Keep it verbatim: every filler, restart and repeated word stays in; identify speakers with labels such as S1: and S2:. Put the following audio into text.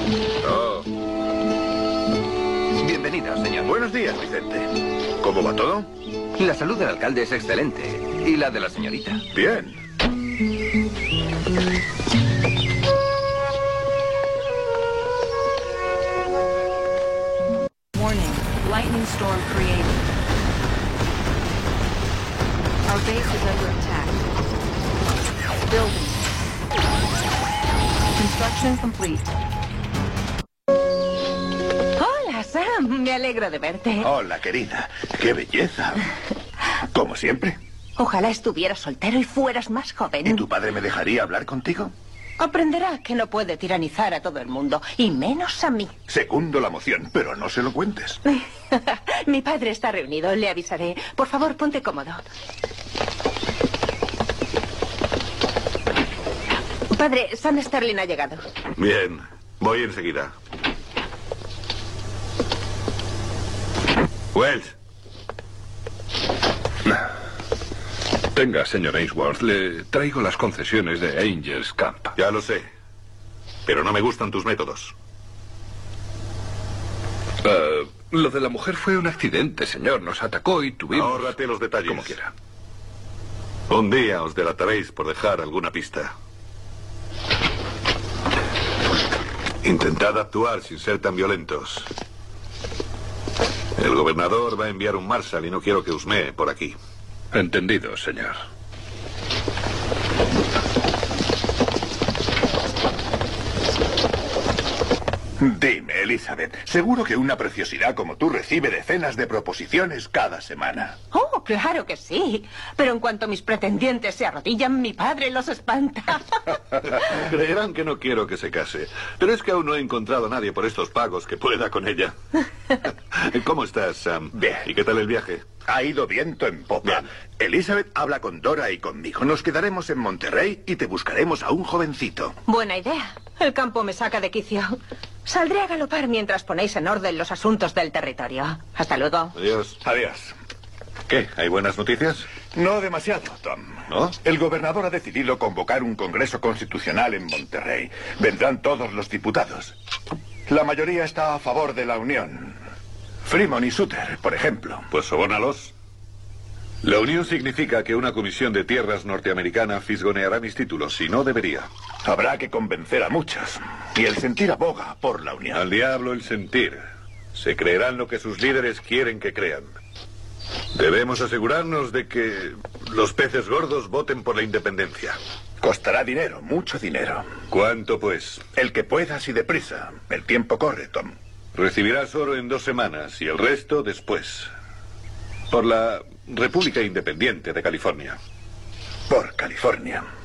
S1: Oh. Bienvenida, señor.
S2: Buenos días, Vicente. ¿Cómo va todo?
S1: La salud del alcalde es excelente. ¿Y la de la señorita?
S2: Bien.
S3: Warning. Lightning storm created. Our base is under attack. Building. Construction complete.
S4: Hola, Sam. Me alegro de verte.
S2: Hola, querida. ¡Qué belleza! Como siempre.
S4: Ojalá estuvieras soltero y fueras más joven.
S2: ¿Y tu padre me dejaría hablar contigo?
S4: Aprenderá que no puede tiranizar a todo el mundo, y menos a mí.
S2: Segundo la moción, pero no se lo cuentes.
S4: Mi padre está reunido, le avisaré. Por favor, ponte cómodo. Padre, Sam Sterling ha llegado.
S5: Bien, voy enseguida. Wells.
S6: Tenga, señor Ainsworth, le traigo las concesiones de Angels Camp.
S5: Ya lo sé, pero no me gustan tus métodos.
S6: Uh, lo de la mujer fue un accidente, señor. Nos atacó y tuvimos...
S5: Ahórrate los detalles.
S6: Como quiera.
S5: Un día os delataréis por dejar alguna pista. Intentad actuar sin ser tan violentos. El gobernador va a enviar un Marshal y no quiero que husmee por aquí.
S6: Entendido, señor.
S2: Dime, Elizabeth, seguro que una preciosidad como tú recibe decenas de proposiciones cada semana.
S4: Oh, claro que sí. Pero en cuanto mis pretendientes se arrodillan, mi padre los espanta.
S5: Creerán que no quiero que se case, pero es que aún no he encontrado a nadie por estos pagos que pueda con ella. ¿Cómo estás, Sam?
S2: Bien.
S5: ¿Y qué tal el viaje?
S2: Ha ido viento en popa.
S5: Bien.
S2: Elizabeth habla con Dora y conmigo. Nos quedaremos en Monterrey y te buscaremos a un jovencito.
S4: Buena idea. El campo me saca de quicio. Saldré a galopar mientras ponéis en orden los asuntos del territorio. Hasta luego.
S5: Adiós.
S2: Adiós.
S5: ¿Qué? ¿Hay buenas noticias?
S2: No demasiado, Tom.
S5: ¿No?
S2: El gobernador ha decidido convocar un congreso constitucional en Monterrey. Vendrán todos los diputados. La mayoría está a favor de la unión. Fremont y Sutter, por ejemplo.
S5: Pues sobónalos. La unión significa que una comisión de tierras norteamericana fisgoneará mis títulos, y no debería.
S2: Habrá que convencer a muchos. Y el sentir aboga por la unión.
S5: Al diablo el sentir. Se creerán lo que sus líderes quieren que crean. Debemos asegurarnos de que los peces gordos voten por la independencia.
S2: Costará dinero, mucho dinero.
S5: ¿Cuánto, pues?
S2: El que puedas y deprisa. El tiempo corre, Tom.
S5: Recibirás oro en dos semanas y el resto después. Por la República Independiente de California.
S2: Por California.